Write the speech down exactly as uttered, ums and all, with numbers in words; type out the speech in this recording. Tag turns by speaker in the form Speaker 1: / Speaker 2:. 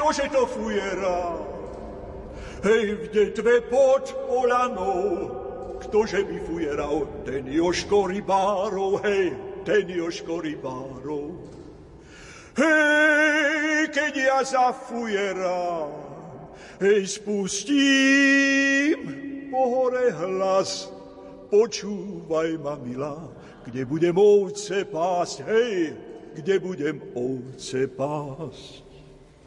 Speaker 1: Ktože to fujera? Hej, v detve pod polanou, ktože by fujeral? Ten Jožko Rybárov, hej, ten Jožko Rybárov. Hej, keď ja zafujeram, hej, spustím po hore hlas. Počúvaj ma, milá, kde budem ovce pásť, hej, kde budem ovce pásť.